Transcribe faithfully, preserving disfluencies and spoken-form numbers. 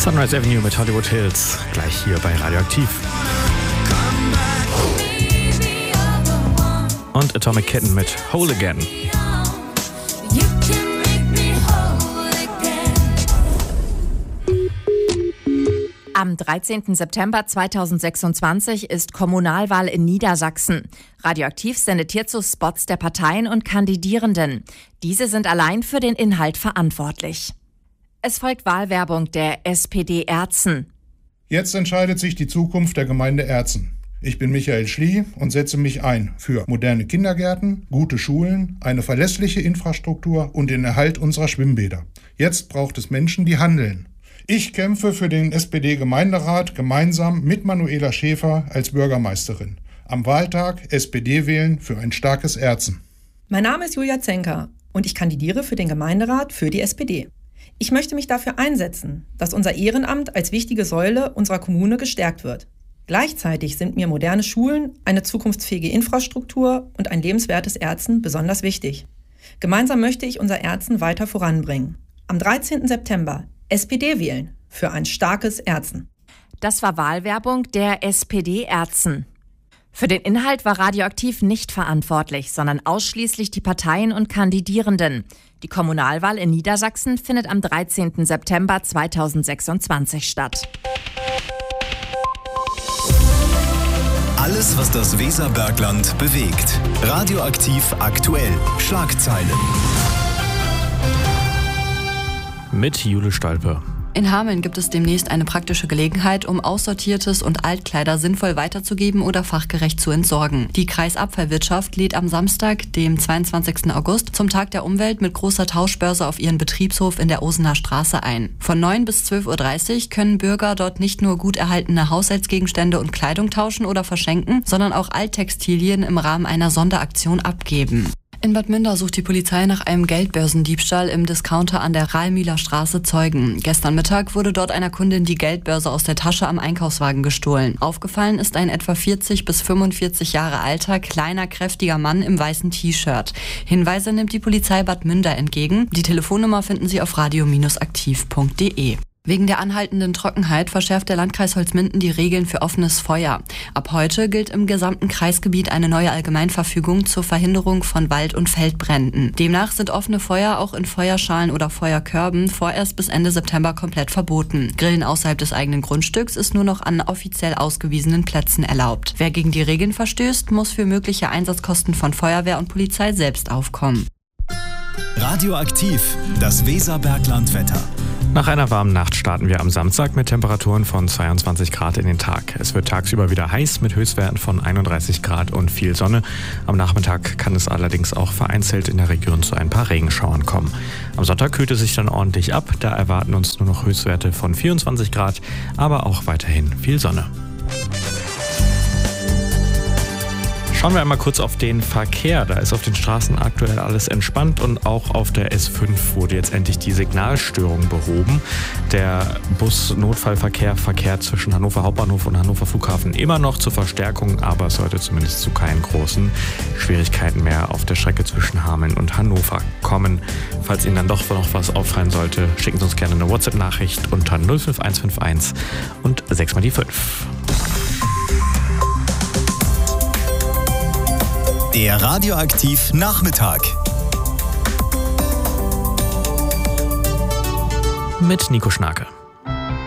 Sunrise Avenue mit Hollywood Hills, gleich hier bei Radioaktiv. Und Atomic Kitten mit Whole Again. Am dreizehnten September zweitausendsechsundzwanzig ist Kommunalwahl in Niedersachsen. Radioaktiv sendet hierzu Spots der Parteien und Kandidierenden. Diese sind allein für den Inhalt verantwortlich. Es folgt Wahlwerbung der S P D Erzen. Jetzt entscheidet sich die Zukunft der Gemeinde Erzen. Ich bin Michael Schlie und setze mich ein für moderne Kindergärten, gute Schulen, eine verlässliche Infrastruktur und den Erhalt unserer Schwimmbäder. Jetzt braucht es Menschen, die handeln. Ich kämpfe für den S P D-Gemeinderat gemeinsam mit Manuela Schäfer als Bürgermeisterin. Am Wahltag S P D wählen für ein starkes Erzen. Mein Name ist Julia Zenker und ich kandidiere für den Gemeinderat für die S P D. Ich möchte mich dafür einsetzen, dass unser Ehrenamt als wichtige Säule unserer Kommune gestärkt wird. Gleichzeitig sind mir moderne Schulen, eine zukunftsfähige Infrastruktur und ein lebenswertes Erzen besonders wichtig. Gemeinsam möchte ich unser Erzen weiter voranbringen. Am dreizehnten September S P D wählen für ein starkes Erzen. Das war Wahlwerbung der S P D Erzen. Für den Inhalt war Radioaktiv nicht verantwortlich, sondern ausschließlich die Parteien und Kandidierenden. Die Kommunalwahl in Niedersachsen findet am dreizehnten September zweitausendsechsundzwanzig statt. Alles, was das Weserbergland bewegt. Radioaktiv aktuell. Schlagzeilen. Mit Jule Stolpe. In Hameln gibt es demnächst eine praktische Gelegenheit, um Aussortiertes und Altkleider sinnvoll weiterzugeben oder fachgerecht zu entsorgen. Die Kreisabfallwirtschaft lädt am Samstag, dem zweiundzwanzigsten August, zum Tag der Umwelt mit großer Tauschbörse auf ihren Betriebshof in der Osener Straße ein. Von neun bis zwölf Uhr dreißig können Bürger dort nicht nur gut erhaltene Haushaltsgegenstände und Kleidung tauschen oder verschenken, sondern auch Alttextilien im Rahmen einer Sonderaktion abgeben. In Bad Münder sucht die Polizei nach einem Geldbörsendiebstahl im Discounter an der Rahlmühler Straße Zeugen. Gestern Mittag wurde dort einer Kundin die Geldbörse aus der Tasche am Einkaufswagen gestohlen. Aufgefallen ist ein etwa vierzig bis fünfundvierzig Jahre alter, kleiner, kräftiger Mann im weißen T-Shirt. Hinweise nimmt die Polizei Bad Münder entgegen. Die Telefonnummer finden Sie auf radio Bindestrich aktiv punkt de. Wegen der anhaltenden Trockenheit verschärft der Landkreis Holzminden die Regeln für offenes Feuer. Ab heute gilt im gesamten Kreisgebiet eine neue Allgemeinverfügung zur Verhinderung von Wald- und Feldbränden. Demnach sind offene Feuer auch in Feuerschalen oder Feuerkörben vorerst bis Ende September komplett verboten. Grillen außerhalb des eigenen Grundstücks ist nur noch an offiziell ausgewiesenen Plätzen erlaubt. Wer gegen die Regeln verstößt, muss für mögliche Einsatzkosten von Feuerwehr und Polizei selbst aufkommen. Radioaktiv, das Weserberglandwetter. Nach einer warmen Nacht starten wir am Samstag mit Temperaturen von zweiundzwanzig Grad in den Tag. Es wird tagsüber wieder heiß mit Höchstwerten von einunddreißig Grad und viel Sonne. Am Nachmittag kann es allerdings auch vereinzelt in der Region zu ein paar Regenschauern kommen. Am Sonntag kühlt es sich dann ordentlich ab. Da erwarten uns nur noch Höchstwerte von vierundzwanzig Grad, aber auch weiterhin viel Sonne. Schauen wir einmal kurz auf den Verkehr. Da ist auf den Straßen aktuell alles entspannt und auch auf der S fünf wurde jetzt endlich die Signalstörung behoben. Der Bus-Notfallverkehr verkehrt zwischen Hannover Hauptbahnhof und Hannover Flughafen immer noch zur Verstärkung, aber es sollte zumindest zu keinen großen Schwierigkeiten mehr auf der Strecke zwischen Hameln und Hannover kommen. Falls Ihnen dann doch noch was auffallen sollte, schicken Sie uns gerne eine WhatsApp-Nachricht unter null fünf eins fünf eins und sechs mal die fünf. Der Radioaktiv Nachmittag. Mit Nico Schnarke.